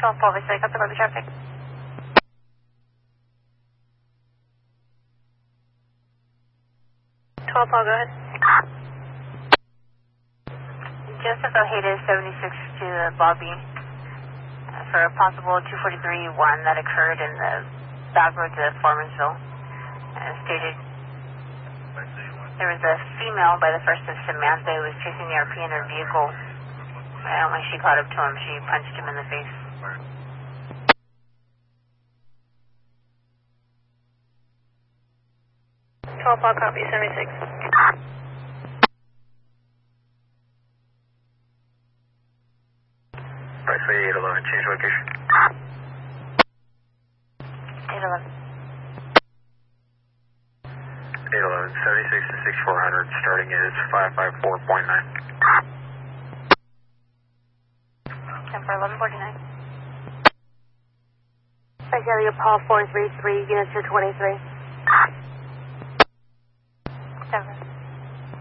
12 Paul, Vista, got the weather traffic. 12 Paul, go ahead. Joseph Ojeda, 76 to Bobby for a possible 243-1 that occurred in the back roads of Foremanville. Stated there was a female by the first of Samantha who was chasing the RP in her vehicle. I don't think she caught up to him. She punched him in the face. Copy, 76. Right, 811, change location. 811. 811, 76 to 6400, starting is 554.9. 10 for 1149. Visalia Paul 433, units to 23. 7.